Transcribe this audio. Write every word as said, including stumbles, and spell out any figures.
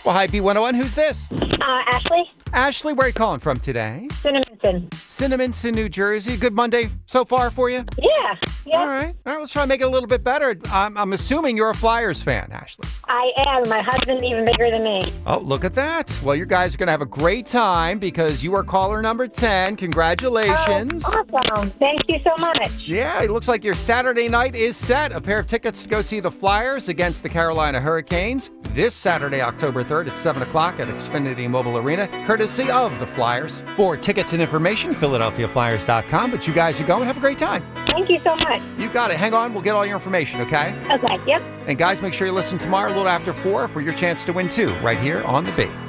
Well, hi, B one oh one. Who's this? Uh, Ashley? Ashley, where are you calling from today? Cinnamonton. Cinnamonton, New Jersey. Good Monday so far for you? Yeah. Yeah. All right. All right, let's try to make it a little bit better. I'm, I'm assuming you're a Flyers fan, Ashley. I am. My husband's even bigger than me. Oh, look at that. Well, you guys are going to have a great time because you are caller number ten. Congratulations. Oh, awesome. Thank you so much. Yeah, it looks like your Saturday night is set. A pair of tickets to go see the Flyers against the Carolina Hurricanes this Saturday, October third at seven o'clock at Xfinity Mobile Arena, courtesy of the Flyers. For tickets and information, Philadelphia Flyers dot com. But you guys are going. Have a great time. Thank you so much. You got it. Hang on. We'll get all your information, okay? Okay. Yep. And guys, make sure you listen tomorrow a little after four for your chance to win too, right here on The Bee.